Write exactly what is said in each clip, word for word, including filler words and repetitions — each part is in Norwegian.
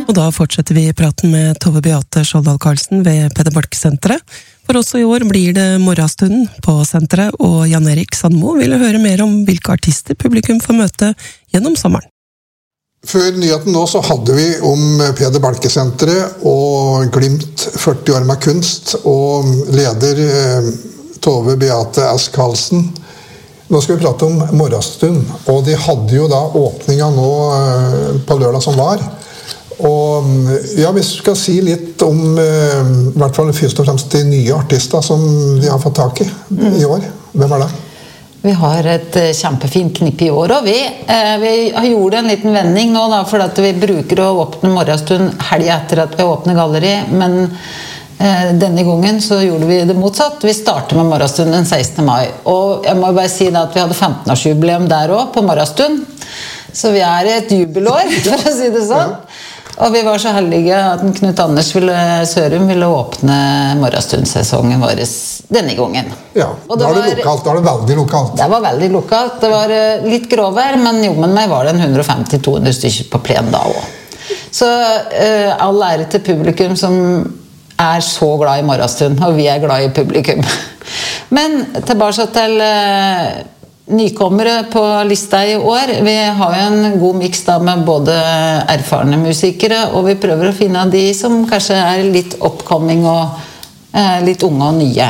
Og da fortsetter vi praten med Tove Beate Skjoldal Karlsen ved Peder Balke-senteret. For også i år blir det morgenstunden på senteret, og Jan Erik Sandmo ville høre mer om hvilke artister publikum får møte gjennom sommeren. Før nyheten nå så hadde vi om Peder Balke-senteret og Glimt førti år med kunst, og leder eh, Tove Beate S. Karlsen. Nå skal vi prate om morgenstund, og de hadde jo da åpninga nå eh, på lørdag som var. Og ja, hvis du skal si litt om eh, i hvert fall først og fremst de nye artister som de har fått tak i i år. Hvem er det? Vi har et kjempefint knipp i år, og vi, eh, vi har gjort en liten vending nå da, for at vi bruker å åpne morgenstund helg etter at vi åpner galleri, men eh, denne gangen så gjorde vi det motsatt. Vi startet med morgenstund den sekstende mai, og jeg må bare si da at vi hadde femten-årsjubileum der også på morgenstund, så vi er i et jubelår, for å si det sånn. Og vi var så heldige at Knut Anders ville, Sørum ville åpne morgenstundsesongen vår denne gangen. Ja, da er det lokalt, da er det veldig lokalt. Det var veldig lokalt, det var litt gråvær, men jo, men meg var det en hundre femti til to hundre stykker på plen da også. Så uh, all ære til publikum som er så glad i morgenstund, og vi er glad i publikum. Men tilbake til uh, nykommere på lista i år. Vi har jo en god mix da med både erfarne musikere, og vi prøver å finne de som kanskje er litt oppkomming og eh, litt unge og nye.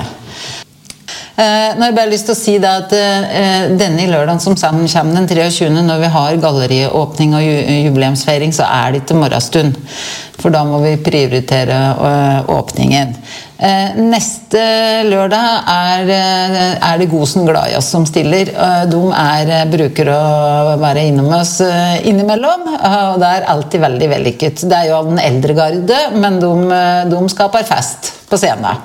Eh, nå har jeg bare lyst til å si det at eh, denne lørdagen som sammen kommer den treogtjuende når vi har galleriåpning og ju jubileumsfeiring, så er det ikke morgenstund. For da må vi prioritere uh, åpningen. Uh, neste lørdag er, uh, er det Gosen Glad i oss som stiller. Uh, de er, uh, bruker å være innom oss uh, innimellom, uh, og det er alltid veldig vellykket. Det er jo av den eldre garde, men de, uh, de skaper fest på scenen.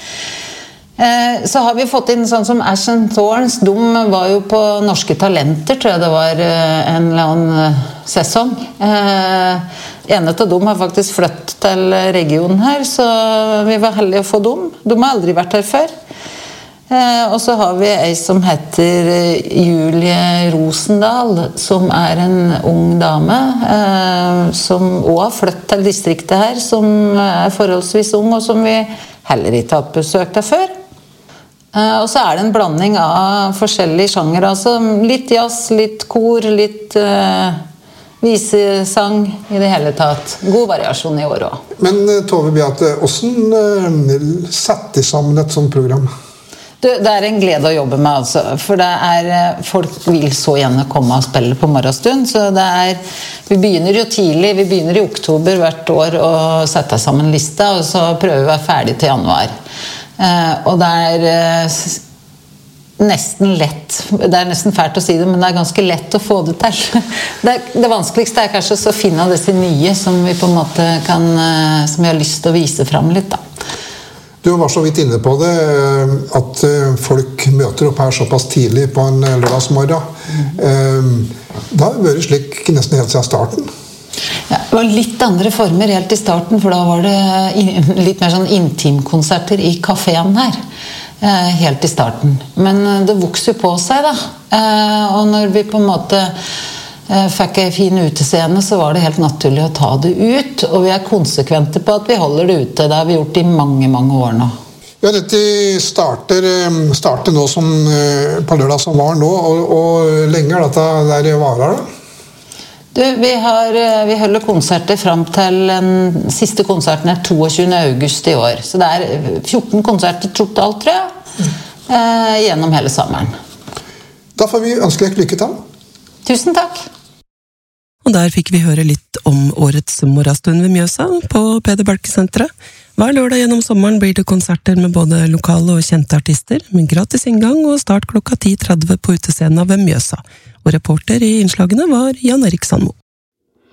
Eh, så har vi fått inn sånn som Ash and Thorns. De var jo på Norske Talenter, tror jeg det var eh, en eller annen eh, sesong. Eh, en av dem har faktisk flyttet til regionen her, så vi var heldige å få dem. De har aldri vært her før. Eh, og så har vi ei som heter Julie Rosendal, som er en ung dame, eh, som også har flyttet til distriktet her, som er forholdsvis ung, og som vi heller ikke har hatt besøk der før. Uh, og så er det en blanding av forskjellige sjanger, altså litt jazz, litt kor, litt uh, visesang i det hele tatt. God variasjon i år også. Men Tove Beate, hvordan uh, setter de sammen et sånt program? Du, det er en glede å jobbe med, altså, for det er, folk vil så gjerne komme og spille på morgenstund, så det er, vi begynner jo tidlig, vi begynner i oktober hvert år å sette sammen lista, og så prøver vi å være ferdig til januar. Uh, og det er uh, nesten lett, det er nesten fælt å si det, men det er ganske lett å få det til. Det, det vanskeligste er kanskje å finne disse nye som vi på en måte kan, uh, som vi har lyst til å vise frem litt da. Du var så vidt inne på det, at folk møter opp her såpass tidlig på en lørdagsmorgen. Mm. Da har det vært slik nesten helt siden starten. Ja, det var litt andre former helt i starten, for da var det litt mer sånn intimkonserter i kaféen her, helt i starten. Men det vokser jo på seg da, og når vi på en måte fikk en fin utescene, så var det helt naturlig å ta det ut, og vi er konsekvente på at vi holder det ute. Det har vi gjort i mange, mange år nå. Ja, dette starter, starter nå som, på lørdag som var nå, og, og lenge er dette der i varer da? Du, vi, har, vi holder konserter frem til den siste konserten er toogtjuende august i år. Så det er fjorten konserter totalt, tror jeg, eh, gjennom hele sommeren. Da får vi ønske deg lykke til. Tusen takk. Og der fikk vi høre litt om årets morgenstund ved Mjøsa på Peder Balke-senteret. Hver lørdag gjennom sommeren blir det konserter med både lokale og kjente artister, med gratis inngang og start klokka ti tretti på utescenen ved Mjøsa. Og reporter i innslagene var Jan Erik Sandmo.